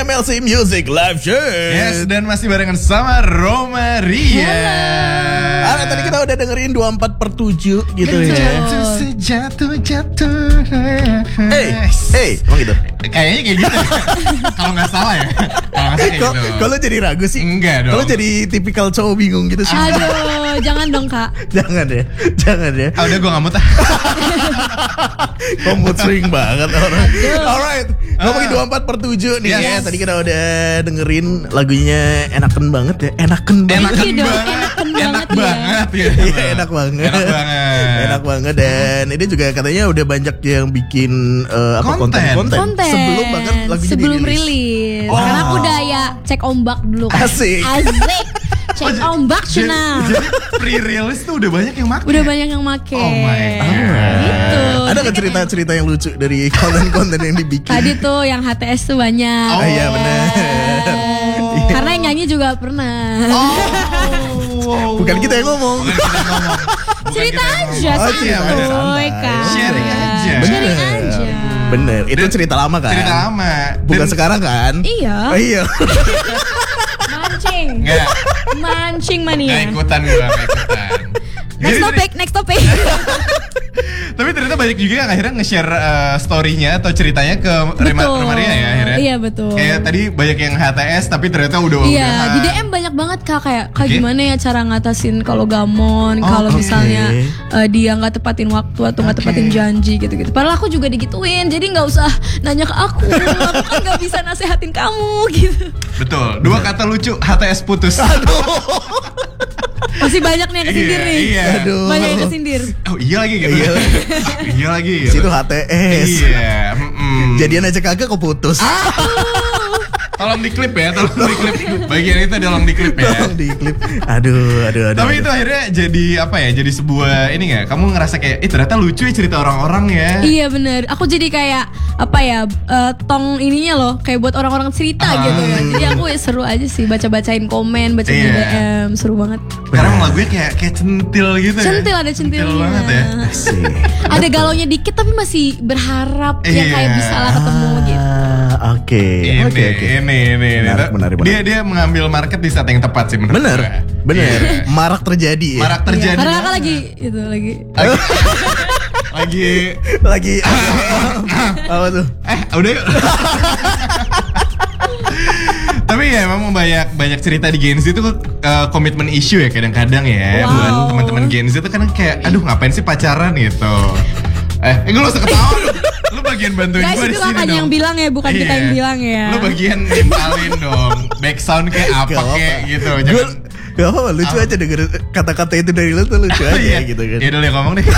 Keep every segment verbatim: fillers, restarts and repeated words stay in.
M L C Music Live Show. Yes, dan masih barengan sama Roma Ria. Ah, tadi kita udah dengerin dua puluh empat per tujuh gitu. Betul. Ya. Jatuh-jatuh. Hey, hey, emang gitu? Kayaknya kayak gitu. Kalau nggak salah ya. Kalau nggak salah kayak Kok gitu. kalau jadi ragu sih? Enggak dong. Kalau jadi tipikal cowok bingung gitu sih. Aduh, jangan dong kak. Jangan ya, jangan ya. Ah, udah gue nggak mau tah. Kamu swing banget orang. Alright, ngomongin dua puluh empat per tujuh nih Yes. ya. Tadi kita udah dengerin lagunya enaken banget ya. Enaken banget. Enakan Iya dong, banget. enakan Enak banget ya. banget ya. Iya, enak banget. Enak banget. Enak banget. Dan ini juga katanya udah banyak yang bikin eh, apa Konten. konten-konten Konten sebelum bahkan lagunya sebelum dirilis. rilis. Wow. Karena aku udah ya cek ombak dulu kan. Asik. Asik. Cek j- ombak Jadi, Cina. jadi pre-release tuh udah banyak yang make. Udah banyak yang make. Oh my God. Gitu. Ada nggak cerita-cerita yang lucu dari konten-konten yang dibikin? Tadi tuh yang H T S tuh banyak. Oh, iya benar. Oh. Karena yang nyanyi juga pernah. Oh. Bukan kita yang ngomong. Bukan kita yang ngomong. Bukan Cerita kita yang aja, ngomong. Oh, iya, bener, santuy santai. kan. Sharing aja. Sharing aja. Bener, itu Dan- cerita lama kan? Cerita lama. Bukan Dan- sekarang kan? Iya. Oh, iya. Mancing. Enggak. Mancing Nggak mania. ikutan gue, nggak ikutan. Next Jadi- topic, next topic. Tapi ternyata banyak juga yang akhirnya nge-share uh, story-nya atau ceritanya ke Rema, Betul. Rema Ria ya akhirnya. Iya, betul. Kayak tadi banyak yang H T S tapi ternyata udah Iya, udahan. di D M banyak banget kak kayak kak Oke. gimana ya cara ngatasin kalau gamon, Oh, kalau oke. misalnya uh, dia nggak tepatin waktu atau nggak Oke. tepatin janji gitu-gitu. Padahal aku juga digituin, jadi nggak usah nanya ke aku, aku kan nggak bisa nasehatin kamu gitu. Betul. Dua kata lucu, H T S putus. Masih banyak nih yang kesindir Iya, nih. iya. Aduh. Banyak yang kesindir. Oh iya lagi gitu. Iya lagi. Ah, iya lagi. Gitu. Situ H T S. Iya. mm-mm. Jadian aja kagak kok putus. Tolong diklip ya, tolong diklip. Bagian itu tolong diklip ya. Tolong di klip. Aduh, aduh, aduh. Tapi aduh. itu akhirnya jadi apa ya? Jadi sebuah ini nggak? Kamu ngerasa kayak, ih ternyata lucu ya cerita orang-orang ya. Iya bener, aku jadi kayak apa ya eh, tong ininya loh, kayak buat orang-orang cerita Ah. gitu ya. Jadi aku ya seru aja sih baca-bacain komen, bacain Iya. D M, seru banget. Sekarang lagunya kayak kayak centil gitu ya. Centil, ada centilnya. Centil banget ya. Asik. Ada galaunya dikit tapi masih berharap ya Iya. kayak bisa lah ketemu gitu. Ah, Oke, Ini, oke, oke. ini, ini, ini. Menarik, menarik, Dia menarik. dia mengambil market di saat yang tepat sih menurut Bener, gue. bener. Iya. Marak terjadi ya. Marak Iya, terjadi. karena kakak banget. lagi itu lagi. lagi, lagi Lagi apa tuh? eh udah yuk. Tapi ya memang banyak banyak cerita di Gen Z itu uh, komitmen issue ya kadang-kadang ya. Wow. Buat teman-teman Gen Z itu kadang kayak aduh ngapain sih pacaran gitu. Eh, eh gue lu usah ketawa lu. Lu bagian bantuin Guys gue di itu sini kakaknya dong. yang bilang ya, bukan kita Iya. yang bilang ya. Lu bagian nimpalin dong. Back sound kayak apa Gak apa-apa. kayak gitu. Gue Jangan gak apa-apa, lucu aja denger kata-kata itu dari lu tuh lucu aja Iya. gitu kan. Ya udah lu yang ngomong deh.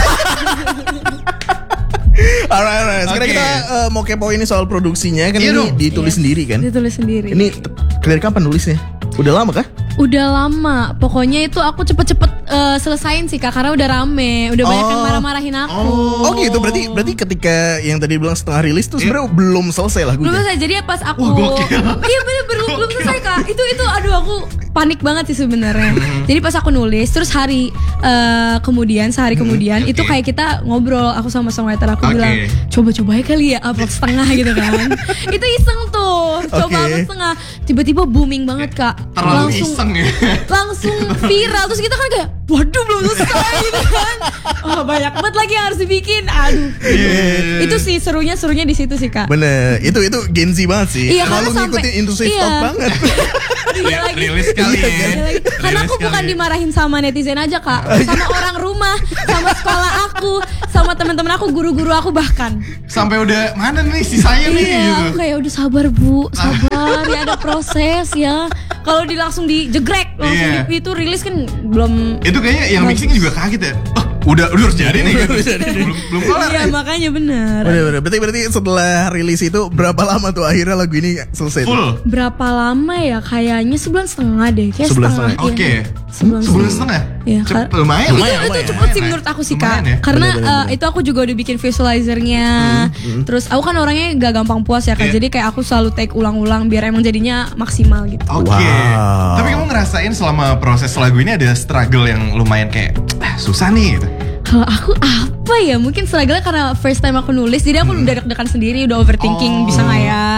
Alright, alright. Sekarang Oke. kita uh, mau kepo ini soal produksinya kan Iya ini dong. ditulis Yes. sendiri kan? Ditulis sendiri. Ini t- dari kapan nulisnya? Udah lama kah? Udah lama, pokoknya itu aku cepet-cepet eh, selesain sih kak, karena udah rame, udah banyak yang Oh. marah-marahin aku. Oh gitu, berarti berarti ketika yang tadi bilang setengah rilis tuh sebenarnya belum selesai Belum lagunya. selesai, jadi pas aku Wah, gokil. iya bener belum belum selesai kak. Itu itu aduh aku panik banget sih sebenarnya. Jadi pas aku nulis, terus hari eh, kemudian sehari kemudian oke. itu kayak kita ngobrol, aku sama songwriter aku Oke. bilang coba-coba aja kali ya upload setengah gitu kan. Itu iseng tuh, coba Oke. upload setengah, tiba-tiba booming banget kak. Terlalu iseng ya. Langsung viral, terus kita kan kayak waduh belum selesai gitu kan. Oh banyak banget lagi yang harus dibikin. Aduh. Iya. Itu sih serunya serunya di situ sih kak. Bener, itu itu Gen Z banget sih. Iya, Kalau karena sampai- ngikutin industri iya. stop banget. Iya lagi. Rilis kali Iya, ya. kan? Iya lagi. Karena Rilis aku bukan kali. dimarahin sama netizen aja kak, sama orang rumah, sama sekolah aku, sama teman-teman aku, guru-guru aku bahkan. Sampai udah mana nih sisanya nih Iya, gitu. aku kayak udah sabar bu, sabar ya ada proses ya. Kalau di langsung dijegrek, langsung Iya. di, itu rilis kan belum. Itu kayaknya yang mixing juga kaget ya. Oh, udah udah harus jadi nih gitu. Udah jadi nih. belum belum kelar. Iya makanya bener. Bener bener. Berarti berarti setelah rilis itu berapa lama tuh akhirnya lagu ini selesai? tuh? Full. Berapa lama ya? Kayaknya sebulan setengah deh. Kayak Sebulan setengah. setengah. Oke. Iya. Sebulan, Sebulan setengah. Iya, Cep- kar- lumayan. Itu, Lumayan, itu lumayan. cepet sih menurut aku sih kak. Lumayan ya. Karena Bener, bener, eh, bener. itu aku juga udah bikin visualizernya. Terus aku kan orangnya gak gampang puas ya kak. Iya. Jadi kayak aku selalu take ulang-ulang biar emang jadinya maksimal gitu. Oke. Wow. Tapi kamu ngerasain selama proses lagu ini ada struggle yang lumayan kayak ah, susah nih gitu. Kalau aku apa ya? Mungkin struggle karena first time aku nulis, jadi aku udah deg-degan sendiri, udah overthinking Oh. bisa nggak ya.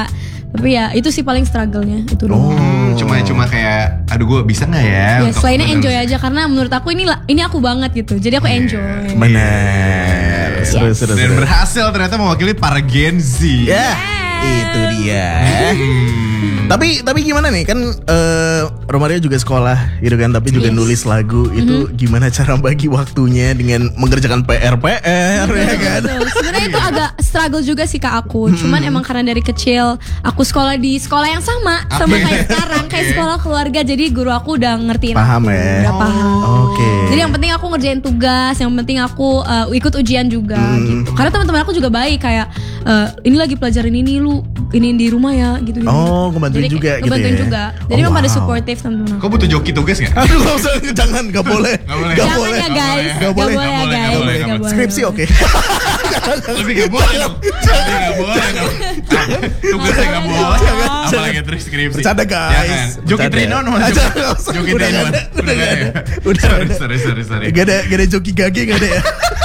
Tapi ya itu sih paling struggle-nya itu doang. Hmm, cuma cuma kayak aduh gue bisa nggak ya? Ya untuk selainnya bener- enjoy aja karena menurut aku ini lah- ini aku banget gitu. Jadi aku enjoy. Benar. Seru, Yes. seru, Dan seru. berhasil ternyata mewakili para Gen Z. Ya, itu dia. Hmm. Tapi tapi gimana nih kan eh Romario juga sekolah gitu kan, tapi juga Yes. nulis lagu itu gimana cara bagi waktunya dengan mengerjakan P R P R ya kan? Betul. Sebenarnya itu agak struggle juga sih kak aku. Cuman emang karena dari kecil aku sekolah di sekolah yang sama sama Oke. kayak sekarang, kayak Oke. sekolah keluarga. Jadi guru aku udah ngertiin Paham aku, ya? udah paham. Oke. Jadi yang penting aku ngerjain tugas, yang penting aku uh, ikut ujian juga gitu. Karena teman-teman aku juga baik kayak uh, ini lagi pelajarin ini lu ini di rumah ya gitu. Oh, ngebantuin Jadi, juga kayak gitu ngebantuin ya? juga. Jadi Oh, memang pada wow. supportive teman-teman aku. Kau butuh joki tugas nggak? Aduh, gak usah, jangan, gak boleh. Nggak boleh. Nggak Jangan boleh. ya guys, Nggak nggak boleh. boleh ya Nggak boleh, guys, nggak boleh, nggak nggak boleh. Skripsi oke. Tapi nggak boleh dong. Tapi nggak boleh dong. Tugasnya nggak boleh. Apalagi terus skripsi. Bercanda, guys. Jangan. Joki Bercanda. Trinon Ah, masuk. jangan, nggak usah. Joki Udah Trinon. nggak ada, Udah udah nggak nggak ada. ada. Udah Sorry, nggak ada. sorry, sorry, sorry. Gak ada, gak ada joki gage gak ada ya.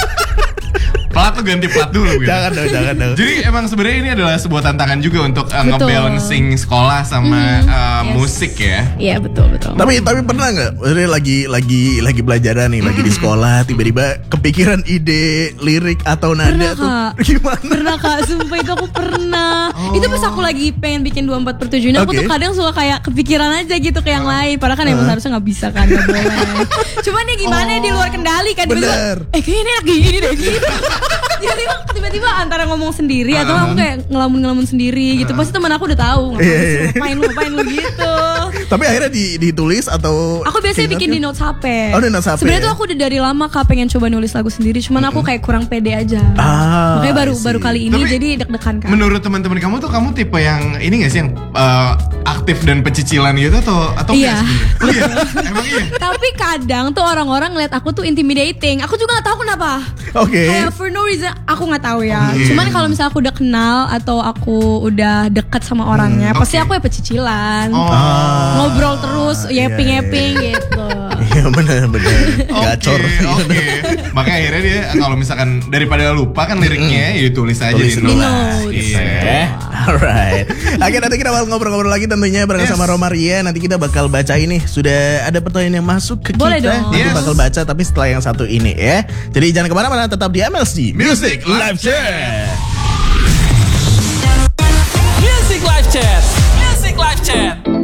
Plat tuh ganti plat dulu gitu. Jangan dong, jangan dong. Jadi emang sebenarnya ini adalah sebuah tantangan juga untuk uh, Betul. ngebalancing sekolah sama uh, yes. musik ya. Iya betul betul. Tapi tapi pernah nggak? Maksudnya lagi lagi lagi belajaran nih, lagi di sekolah, tiba-tiba kepikiran ide lirik atau nada Pernah, tuh Kak. gimana? Pernah kak, sumpah itu aku pernah. Itu pas aku lagi pengen bikin dua puluh empat per tujuh ini, aku Oke. tuh kadang suka kayak kepikiran aja gitu ke yang lain. Padahal kan emang seharusnya gak bisa kan, gak boleh. Cuman ya gimana ya, di luar kendali kan. Bener. Tiba-tiba, eh kayaknya ini enak gini deh gitu. Tiba-tiba, tiba-tiba antara ngomong sendiri atau aku kayak ngelamun-ngelamun sendiri gitu. Pasti teman aku udah tahu ngapain, Iya, sih, iya. ngapain lu, ngapain lu gitu. Tapi akhirnya di, ditulis atau Aku biasanya bikin di note? notes H P. Oh, di notes H P. Sebenarnya tuh aku udah dari lama kak pengen coba nulis lagu sendiri, cuman aku kayak kurang pede aja. Ah, Makanya baru I see. baru kali ini Tapi, jadi deg-degan kan. Menurut teman-teman kamu tuh kamu tipe yang ini gak sih yang uh, aktif dan pecicilan gitu atau atau Iya. enggak sebenarnya? Oh iya, emang iya. Tapi kadang tuh orang-orang ngeliat aku tuh intimidating. Aku juga gak tahu kenapa. Oke. Kayak for no reason aku nggak tahu ya. Oke. Cuman kalau misalnya aku udah kenal atau aku udah deket sama orangnya, Hmm, pasti oke. aku ya pecicilan. Oh. Ngobrol terus, iya, yapping-yapping gitu. Iya benar-benar Oke, gacor. oke. Makanya akhirnya dia kalau misalkan daripada lupa kan liriknya ya ditulis aja Tulis di dulu notes. lah. Iya. Eh, alright. Oke, nanti kita bakal ngobrol-ngobrol lagi tentunya bareng Yes. sama Romaria. Nanti kita bakal baca ini. Sudah ada pertanyaan yang masuk ke Boleh kita. dong. Nanti Yes. bakal baca tapi setelah yang satu ini ya. Jadi jangan kemana-mana, tetap di M L C Music Live Chat. Music Live Chat.